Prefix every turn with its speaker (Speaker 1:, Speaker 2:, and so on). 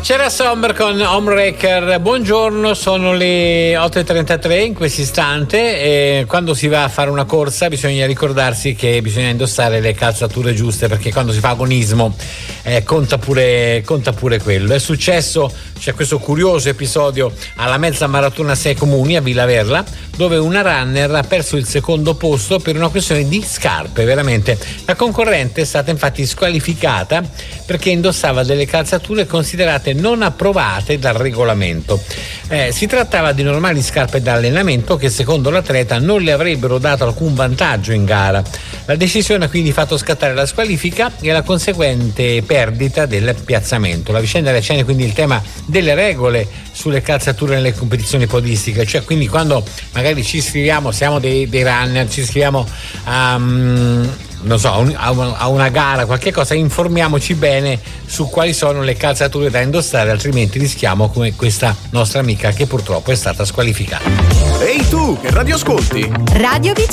Speaker 1: C'era Sommer con Homewrecker. Buongiorno, sono le 8:33 in questo istante e quando si va a fare una corsa bisogna ricordarsi che bisogna indossare le calzature giuste, perché quando si fa agonismo conta pure quello. È successo, c'è questo curioso episodio alla mezza maratona 6 comuni a Villa Verla, dove una runner ha perso il secondo posto per una questione di scarpe. Veramente la concorrente è stata infatti squalificata perché indossava delle calzature considerate non approvate dal regolamento. Si trattava di normali scarpe da allenamento che secondo l'atleta non le avrebbero dato alcun vantaggio in gara. La decisione ha quindi fatto scattare la squalifica e la conseguente perdita del piazzamento. La vicenda recene quindi il tema delle regole sulle calzature nelle competizioni podistiche, cioè quindi quando magari ci iscriviamo, siamo dei runner, ci iscriviamo a una gara, qualche cosa, informiamoci bene su quali sono le calzature da indossare, altrimenti rischiamo come questa nostra amica che purtroppo è stata squalificata.
Speaker 2: Ehi tu, che radio ascolti?
Speaker 3: Radio